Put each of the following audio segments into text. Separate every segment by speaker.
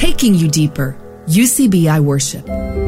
Speaker 1: taking you deeper. UCB I Worship.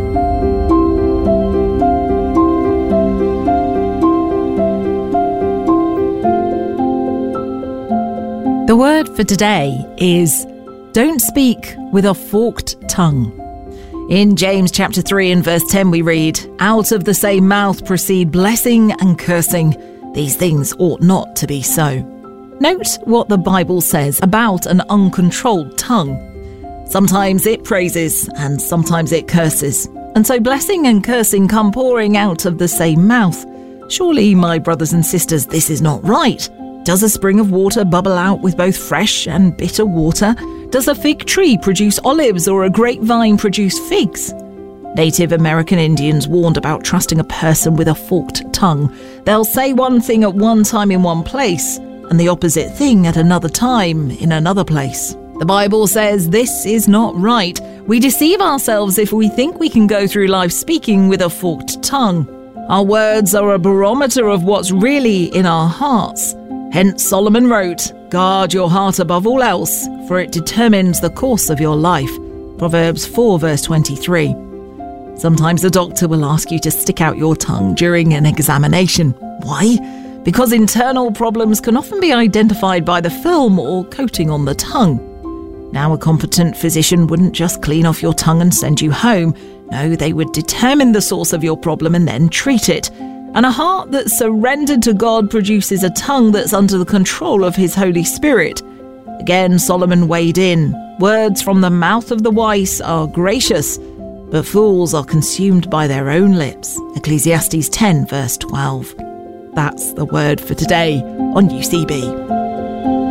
Speaker 2: The word for today is don't speak with a forked tongue. In James chapter 3 and verse 10 we read, out of the same mouth proceed blessing and cursing. These things ought not to be so. Note what the Bible says about an uncontrolled tongue. Sometimes it praises and sometimes it curses. And so blessing and cursing come pouring out of the same mouth. Surely, my brothers and sisters, this is not right. Does a spring of water bubble out with both fresh and bitter water? Does a fig tree produce olives or a grapevine produce figs? Native American Indians warned about trusting a person with a forked tongue. They'll say one thing at one time in one place and the opposite thing at another time in another place. The Bible says this is not right. We deceive ourselves if we think we can go through life speaking with a forked tongue. Our words are a barometer of what's really in our hearts. Hence Solomon wrote, guard your heart above all else, for it determines the course of your life. Proverbs 4 verse 23. Sometimes a doctor will ask you to stick out your tongue during an examination. Why? Because internal problems can often be identified by the film or coating on the tongue. Now, a competent physician wouldn't just clean off your tongue and send you home. No, they would determine the source of your problem and then treat it. And a heart that's surrendered to God produces a tongue that's under the control of His Holy Spirit. Again, Solomon weighed in. Words from the mouth of the wise are gracious, but fools are consumed by their own lips. Ecclesiastes 10 verse 12. That's the word for today on UCB.